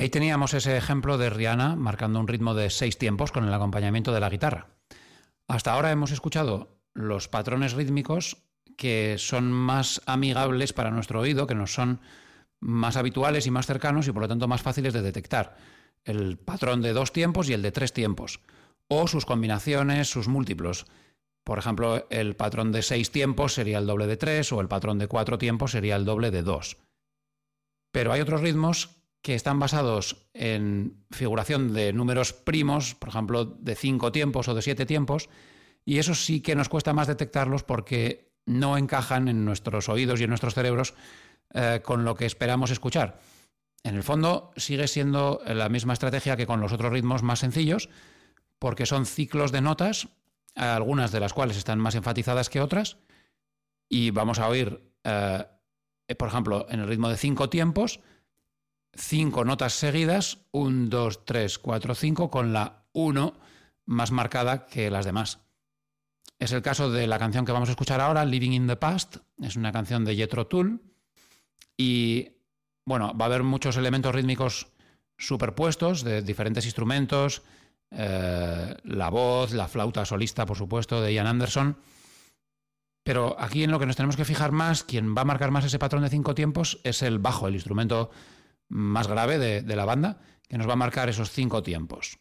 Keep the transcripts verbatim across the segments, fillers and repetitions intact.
ahí teníamos ese ejemplo de Rihanna marcando un ritmo de seis tiempos con el acompañamiento de la guitarra. Hasta ahora hemos escuchado los patrones rítmicos que son más amigables para nuestro oído, que nos son más habituales y más cercanos y por lo tanto más fáciles de detectar. El patrón de dos tiempos y el de tres tiempos, o sus combinaciones, sus múltiplos. Por ejemplo, el patrón de seis tiempos sería el doble de tres o el patrón de cuatro tiempos sería el doble de dos. Pero hay otros ritmos que están basados en figuración de números primos, por ejemplo, de cinco tiempos o de siete tiempos, y eso sí que nos cuesta más detectarlos porque no encajan en nuestros oídos y en nuestros cerebros eh, con lo que esperamos escuchar. En el fondo sigue siendo la misma estrategia que con los otros ritmos más sencillos, porque son ciclos de notas, algunas de las cuales están más enfatizadas que otras, y vamos a oír, eh, por ejemplo, en el ritmo de cinco tiempos, cinco notas seguidas, uno, dos, tres, cuatro, cinco, con la uno más marcada que las demás. Es el caso de la canción que vamos a escuchar ahora, Living in the Past. Es una canción de Jethro Tull y, bueno, va a haber muchos elementos rítmicos superpuestos de diferentes instrumentos, eh, la voz, la flauta solista, por supuesto, de Ian Anderson. Pero aquí en lo que nos tenemos que fijar más, quien va a marcar más ese patrón de cinco tiempos es el bajo, el instrumento más grave de, de la banda, que nos va a marcar esos cinco tiempos.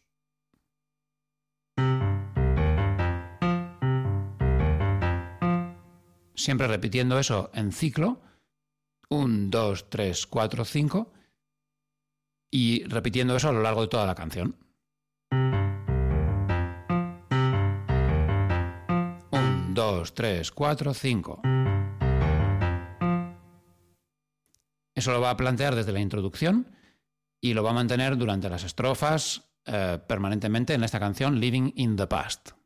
Siempre repitiendo eso en ciclo, uno, dos, tres, cuatro, cinco, y repitiendo eso a lo largo de toda la canción. uno, dos, tres, cuatro, cinco. Eso lo va a plantear desde la introducción y lo va a mantener durante las estrofas eh, permanentemente en esta canción Living in the Past.